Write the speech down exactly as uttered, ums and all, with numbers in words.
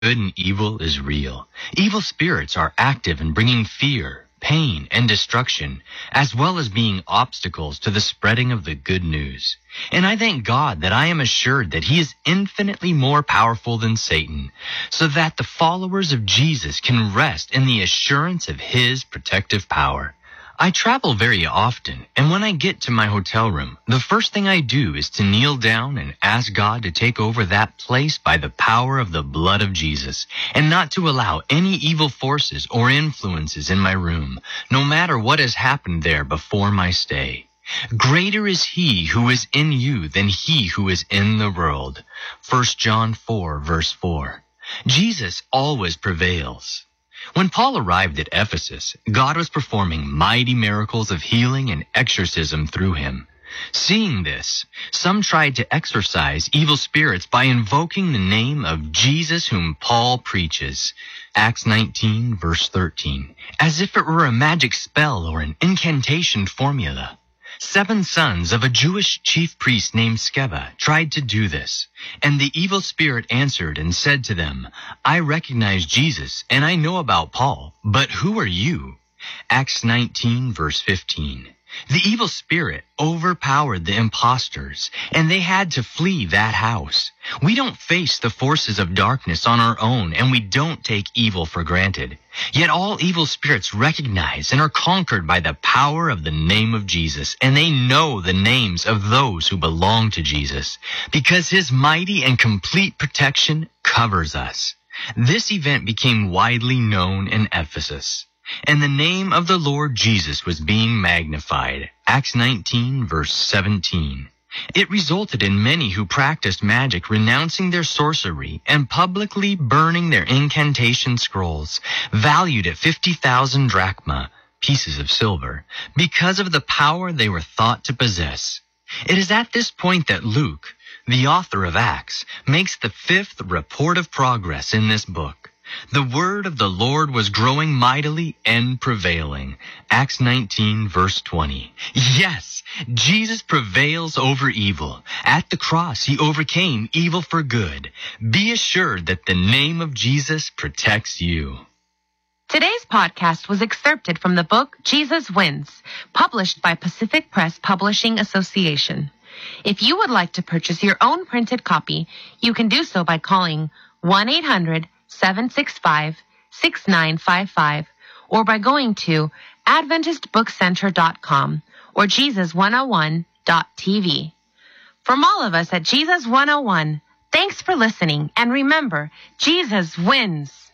Good and evil is real. Evil spirits are active in bringing fear, pain, and destruction, as well as being obstacles to the spreading of the good news. And I thank God that I am assured that He is infinitely more powerful than Satan, so that the followers of Jesus can rest in the assurance of His protective power. I travel very often, and when I get to my hotel room, the first thing I do is to kneel down and ask God to take over that place by the power of the blood of Jesus, and not to allow any evil forces or influences in my room, no matter what has happened there before my stay. Greater is He who is in you than he who is in the world. First John four, verse four. Jesus always prevails. When Paul arrived at Ephesus, God was performing mighty miracles of healing and exorcism through him. Seeing this, some tried to exorcise evil spirits by invoking the name of Jesus whom Paul preaches. Acts nineteen, verse thirteen, as if it were a magic spell or an incantation formula. Seven sons of a Jewish chief priest named Sceva tried to do this, and the evil spirit answered and said to them, I recognize Jesus, and I know about Paul, but who are you? Acts nineteen, verse fifteen. The evil spirit overpowered the impostors, and they had to flee that house. We don't face the forces of darkness on our own, and we don't take evil for granted. Yet all evil spirits recognize and are conquered by the power of the name of Jesus, and they know the names of those who belong to Jesus, because His mighty and complete protection covers us. This event became widely known in Ephesus, and the name of the Lord Jesus was being magnified. Acts nineteen, verse seventeen. It resulted in many who practiced magic renouncing their sorcery and publicly burning their incantation scrolls, valued at fifty thousand drachma, pieces of silver, because of the power they were thought to possess. It is at this point that Luke, the author of Acts, makes the fifth report of progress in this book. The word of the Lord was growing mightily and prevailing. Acts nineteen, verse twenty. Yes, Jesus prevails over evil. At the cross, He overcame evil for good. Be assured that the name of Jesus protects you. Today's podcast was excerpted from the book Jesus Wins, published by Pacific Press Publishing Association. If you would like to purchase your own printed copy, you can do so by calling one eight hundred, seven six five, six nine five five or by going to adventist book center dot com or jesus one oh one dot t v. From all of us at Jesus one oh one, thanks for listening, and remember, Jesus wins.